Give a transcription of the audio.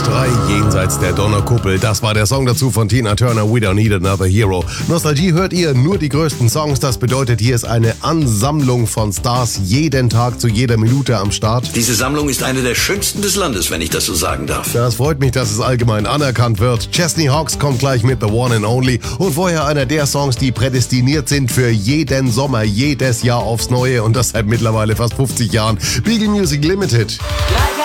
3 jenseits der Donnerkuppel. Das war der Song dazu von Tina Turner, We Don't Need Another Hero. Nostalgie hört ihr, nur die größten Songs. Das bedeutet, hier ist eine Ansammlung von Stars jeden Tag zu jeder Minute am Start. Diese Sammlung ist eine der schönsten des Landes, wenn ich das so sagen darf. Das freut mich, dass es allgemein anerkannt wird. Chesney Hawkes kommt gleich mit The One and Only und vorher einer der Songs, die prädestiniert sind für jeden Sommer, jedes Jahr aufs Neue und das seit mittlerweile fast 50 Jahren. Beagle Music Limited. Like